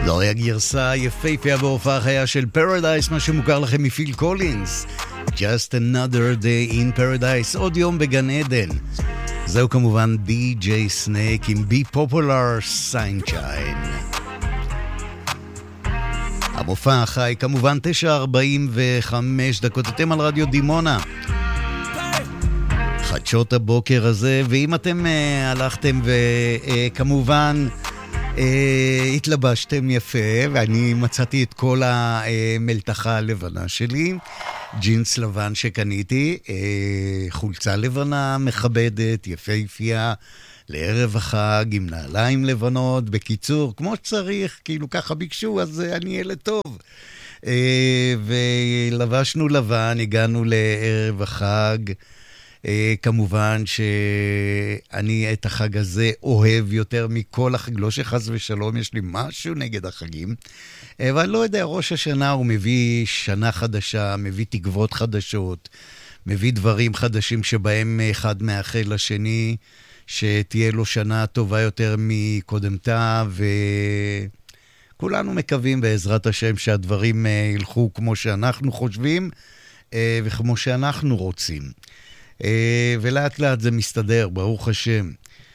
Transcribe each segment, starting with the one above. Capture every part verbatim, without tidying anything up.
זוהי הגרסה יפהפייה בהופעה חיה של פרדייס, מה שמוכר לכם מפיל קולינס. Just another day in paradise, עוד יום בגן עדן. זהו כמובן די ג'יי Snake עם Be Popular Sunshine. המופע החי כמובן תשע ארבעים וחמש דקות, אתם על רדיו דימונה. חדשות הבוקר הזה, ואם אתם uh, הלכתם וכמובן uh, uh, התלבשתם יפה, ואני מצאתי את כל המלתחה הלבנה שלי, ג'ינס לבן שקניתי, uh, חולצה לבנה מכבדת, יפהפייה, לערב החג, עם נעליים לבנות, בקיצור, כמו שצריך, כאילו ככה ביקשו, אז אני ילד טוב. Uh, ולבשנו לבן, הגענו לערב החג, Uh, כמובן שאני את החג הזה אוהב יותר מכל החג, לא שחס ושלום יש לי משהו נגד החגים, אבל לא יודע, ראש השנה הוא מביא שנה חדשה, מביא תקוות חדשות, מביא דברים חדשים שבהם אחד מאחל לשני, שתהיה לו שנה טובה יותר מקודמתה, וכולנו מקווים בעזרת השם שהדברים ילכו כמו שאנחנו חושבים, וכמו שאנחנו רוצים. ולאט לאט זה מסתדר, ברוך השם.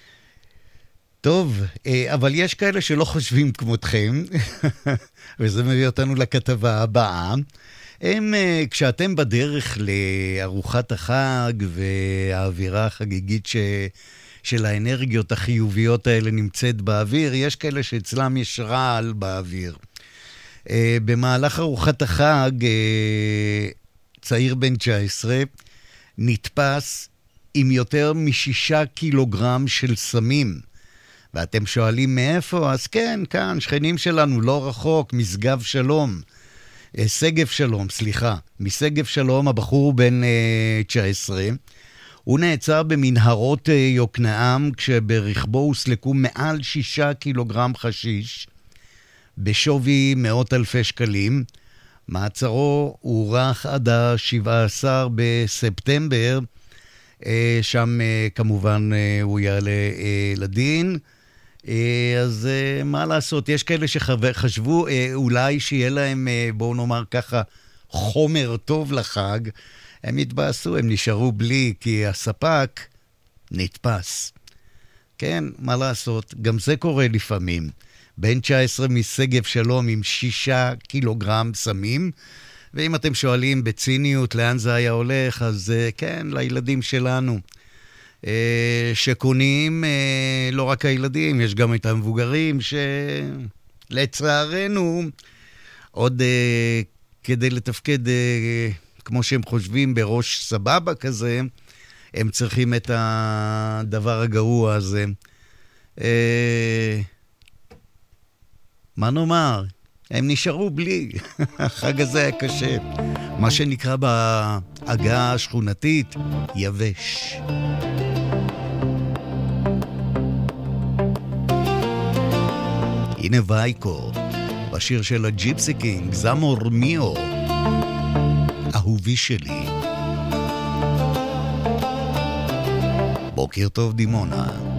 טוב, אבל יש כאלה שלא חושבים כמותכם, וזה מביא אותנו לכתבה הבאה. הם, כשאתם בדרך לארוחת החג והאווירה החגיגית ש... של האנרגיות החיוביות האלה נמצאת באוויר, יש כאלה שאצלם יש רעל באוויר. במהלך ארוחת החג, צעיר בן תשע עשרה, נתפס עם יותר משישה קילוגרם של סמים. ואתם שואלים מאיפה? אז כן, כאן, שכנים שלנו, לא רחוק, משגב שלום. שגב שלום, סליחה. משגב שלום, הבחור בן תשע עשרה. הוא נעצר במנהרות יוקנעם, כשברכבו הוסלקו מעל שישה קילוגרם חשיש, בשווי מאות אלפי שקלים. מעצרו הוארך עד ה-שבעה עשר בספטמבר, שם כמובן הוא יעלה לדין. אז מה לעשות? יש כאלה שחשבו אולי שיהיה להם, בואו נאמר ככה, חומר טוב לחג. הם התבאסו, הם נשארו בלי, כי הספק נתפס. כן, מה לעשות? גם זה קורה לפעמים. בן תשע עשרה משגב שלום עם שישה קילוגרם סמים, ואם אתם שואלים בציניות לאן זה היה הולך, אז כן, לילדים שלנו, שקונים, לא רק הילדים, יש גם את המבוגרים, שלצערנו, עוד כדי לתפקד כמו שהם חושבים בראש סבבה כזה, הם צריכים את הדבר הגרוע הזה. מה נאמר? הם נשארו בלי. החג הזה היה קשה. מה שנקרא בהגה השכונתית, יבש. הנה וייקו, בשיר של הג'יפסי קינג, זמור מיו, אהובי שלי. בוקר טוב דימונה.